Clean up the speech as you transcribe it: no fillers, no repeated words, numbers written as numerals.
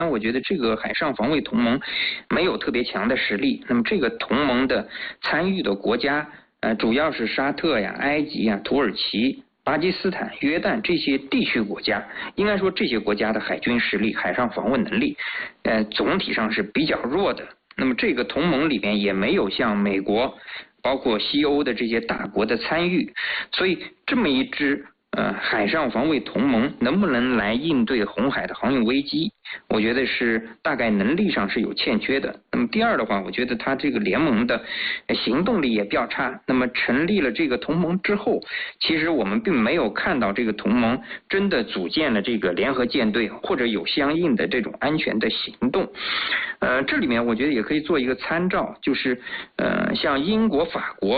那我觉得这个海上防卫同盟没有特别强的实力。那么这个同盟的参与的国家，主要是沙特呀、埃及呀、土耳其、巴基斯坦、约旦这些地区国家。应该说这些国家的海军实力、海上防卫能力，总体上是比较弱的。那么这个同盟里边也没有像美国，包括西欧的这些大国的参与，所以这么一支海上防卫同盟能不能来应对红海的航运危机，我觉得是大概能力上是有欠缺的。那么第二的话，我觉得它这个联盟的行动力也比较差。那么成立了这个同盟之后，其实我们并没有看到这个同盟真的组建了这个联合舰队，或者有相应的这种安全的行动。这里面我觉得也可以做一个参照，就是像英国、法国